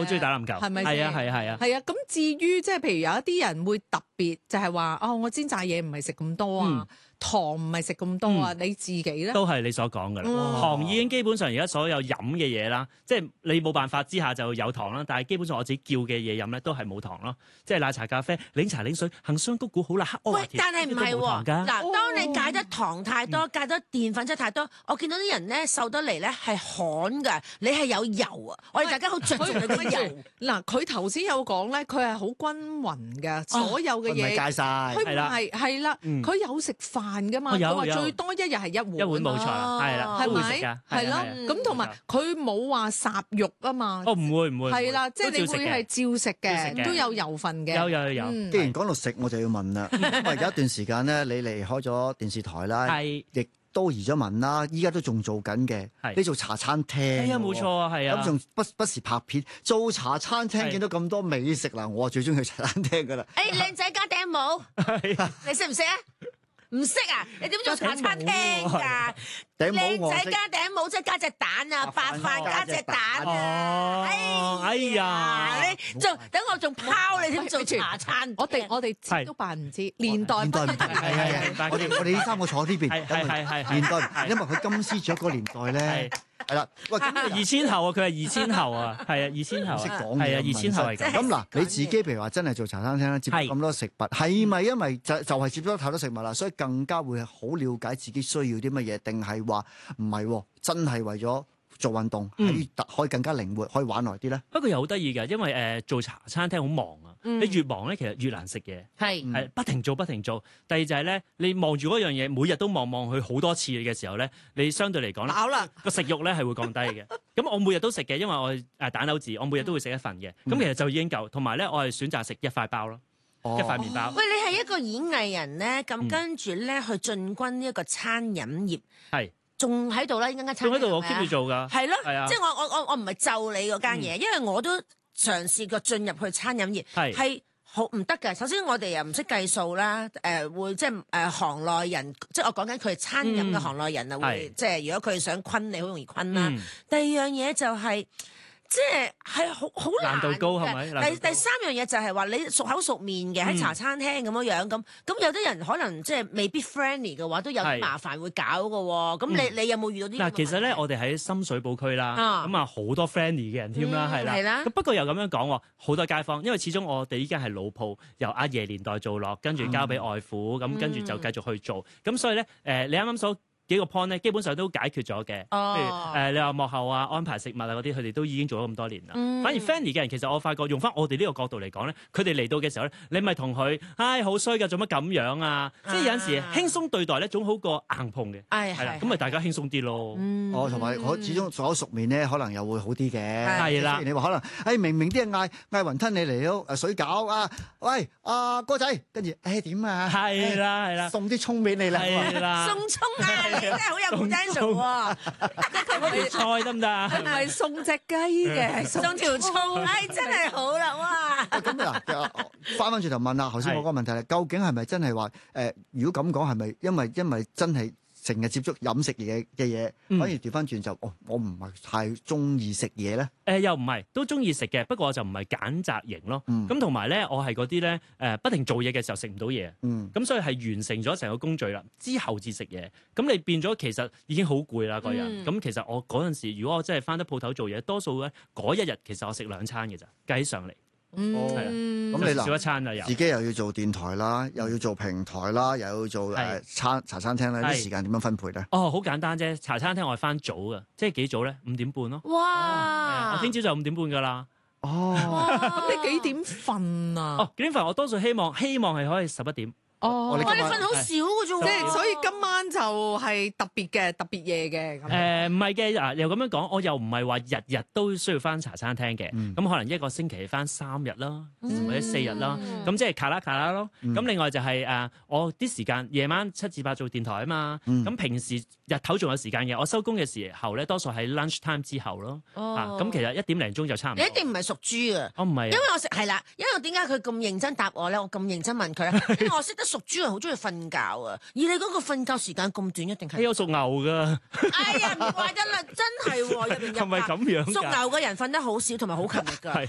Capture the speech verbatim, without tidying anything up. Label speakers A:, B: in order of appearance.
A: 好中意打籃球，
B: 係咪
A: 係啊係啊係啊。
B: 係啊，咁至於即係譬如有一啲人會特別就係話哦，我煎炸嘢唔係食咁多啊。
A: 嗯
B: 糖唔係食咁多啊，你自己咧
A: 都係你所講嘅啦。糖已經基本上而家所有飲嘅嘢啦，即係你冇辦法之下就有糖啦。但係基本上我自己叫嘅嘢飲咧都係冇糖咯，即係奶茶、咖啡、檸茶、檸水、杏霜谷古好辣黑阿華田。
C: 喂，但係唔係喎？嗱，當你戒得糖太多、戒得澱粉質太多，我見到啲人咧瘦得嚟咧係旱㗎，你係有油啊！我哋大家好着重你嘅油。
B: 嗱，佢頭先有講咧，佢係好均勻嘅，所有嘅嘢。
D: 佢唔係戒晒。
B: 佢唔係係啦，佢有食飯㗎嘛？佢話最多一日係一碗。
A: 一碗冇錯啦，係啦，
B: 係
A: 都會食
B: 咪？
A: 㗎。
B: 係咯，咁同埋佢冇話烚肉啊嘛。
A: 哦，唔會唔會。
B: 係啦，即係你會係照食嘅，都有油份嘅。
A: 有有有。
D: 既然講到食，我就要問啦。因為有一段時間咧，你離開咗電視台啦，亦都移咗民啦，依家都仲做緊嘅。你做茶餐廳。
A: 係啊，冇錯啊，係啊。
D: 咁仲不不時拍片，做茶餐廳見到咁多美食啦，我最中意去茶餐廳噶啦。
C: 誒，靚仔加頂帽，你識唔識啊？唔識啊？你點做茶餐廳㗎？靚仔加頂帽即係加隻蛋啊，白飯加隻蛋啊！
A: 哎呀，
C: 你仲等我仲拋你點做茶餐？
B: 我哋我哋知都扮唔知，年代不同。
D: 係係係，我哋我哋呢三個坐呢邊，
A: 係係係
D: 年代，因為佢金絲雀嗰個年代咧，係啦。喂，咁
A: 二千後啊，佢係二千後啊，係啊，二千後
D: 識講
A: 係啊，二千後係咁。
D: 咁嗱，你自己譬如話真係做茶餐廳咧，接觸咁多食物，係咪因為就就係接觸太多食物啦，所以更加會好了解自己需要啲乜嘢，定係話唔係？真係為咗做運動，可以可以更加靈活，可以玩耐啲咧。
A: 不過又好得意嘅，因為誒、呃、做茶餐廳好忙啊，嗯、你越忙咧，其實越難食嘢。
C: 係
A: 係不停做不停做。第二就係咧，你望住嗰樣嘢，每日都望望佢好多次嘅時候咧，你相對嚟講
C: 飽啦，
A: 個食慾咧係會降低嘅。咁我每日都食嘅，因為我誒蛋豆治，我每日都會食一份嘅。咁、嗯、其實就已經夠。同埋咧，我係選擇食一塊包咯。
D: 哦、
A: 一塊麵包。
C: 喂，你係一個演藝人咧，咁跟住咧去進軍呢一個餐飲業，
A: 係
C: 仲喺度啦，依間間餐廳
A: 仲喺度，我 keep 住做㗎。
C: 係咯，
A: 係啊，
C: 即係我我我我唔係就你嗰間嘢，因為我都嘗試過進入去餐飲業，係好唔得嘅。首先我哋又唔識計數啦，誒、呃、會即係誒行內人，即係我講緊佢係餐飲嘅行內人啊，嗯、會即係如果佢想昆你，好容易昆啦。嗯、第二樣嘢就係、是。即係係好好難
A: 度高係咪？
C: 第第三樣嘢就係話你熟口熟面嘅喺茶餐廳咁樣樣咁，咁、嗯、有啲人可能即係未必 friendly 嘅話，都有啲麻煩會搞嘅喎。咁你、嗯、你有冇遇到啲？嗱，
A: 其實咧，我哋喺深水埗區啦，咁啊好多 friendly 嘅人添啦，係、嗯、啦。咁不過又咁樣講喎，好多街坊，因為始終我哋依家係老鋪，由阿爺年代做落，跟住交俾外父，咁、嗯、跟住就繼續去做。咁所以咧，誒、呃、你啱啱所幾個 point 咧，基本上都解決咗嘅。哦、譬如誒、呃，你話幕後啊、安排食物啊嗰啲，佢哋都已經做咗咁多年啦。嗯、反而 friendly 嘅人，其實我發覺用翻我哋呢個角度嚟講咧，佢哋嚟到嘅時候咧，你咪同佢，唉，好衰㗎，做乜咁樣啊？即係有陣時輕鬆對待咧，總好過硬碰嘅。係係啦，咁咪大家輕鬆啲咯。嗯、
D: 哦，同埋我始終熟口熟面咧，可能又會好啲嘅。
A: 係啦，
D: 你話可能，誒明明啲人嗌嗌雲吞你嚟咗誒水餃啊，喂阿哥仔，跟住誒點啊？
A: 係啦係啦，
D: 送啲葱俾你啦。
A: 係啦，
C: 送葱啊！你真係好有 potential 喎。
A: 條菜得唔得啊？
B: 佢唔係送隻雞嘅，係
C: 送條葱。唉，真係好啦，哇！
D: 咁嗱，翻返轉頭問下頭先我嗰個問題咧，究竟係咪真係話誒？如果咁講係咪因為因為真係成日接觸飲食嘢嘅嘢，反而調翻轉就哦，我唔係太中意食嘢咧？
A: 誒又唔係，都中意食嘅，不過我就唔係揀擇型咯。咁同埋咧，我係嗰啲咧誒，不停做嘢嘅時候食唔到嘢。咁、嗯、所以係完成咗成個工序啦，之後至食嘢。咁你變咗其實已經好攰啦個人。咁、嗯、其實我嗰陣時，如果我真係翻得鋪頭做嘢，多數咧嗰一日其實我食兩餐嘅咋，計上嚟。
B: 嗯，
A: 係啦，
D: 咁你
A: 少一餐啊，又
D: 自己又要做電台啦，又要做平台啦，又要做誒餐茶餐廳咧，啲時間點樣分配咧？
A: 哦，好簡單啫，茶餐廳我係翻早嘅，即係幾早咧？五點半咯。
C: 哇！
A: 我聽朝就五點半噶啦。
D: 哦，
B: 咁你幾點瞓啊？
A: 哦，幾點瞓？我多數希望希望係可以十一點。
B: 哦，
C: 你瞓好少嘅啫喎，
B: 即係所以今晚就係特別嘅，特別夜嘅。
A: 誒唔係嘅，嗱又咁樣講，我又唔係話日日都需要翻茶餐廳嘅，咁、嗯、可能一個星期翻三日啦，嗯、或者四日啦，咁、嗯、即係卡啦卡啦咯。咁、嗯、另外就係、是、誒、呃，我啲時間夜晚七至八做電台啊嘛，咁、嗯、平時日頭仲有時間嘅，我收工嘅時候咧，多數喺 lunch time 之後咯。哦，咁、啊、其實一點零鐘就差唔多。
C: 你一定唔係屬豬啊？
A: 我唔係，
C: 因為我食係啦，因為點解佢咁認真答我咧？我咁認真問佢咧，因為我識得屬豬人好中意瞓覺啊，而你嗰個瞓覺時間咁短，一定係
A: 有屬牛噶。
C: 哎呀，唔怪得啦，真係喎，入邊有。
A: 係咪咁樣？
C: 屬牛嘅人瞓得好少，同埋好勤力㗎。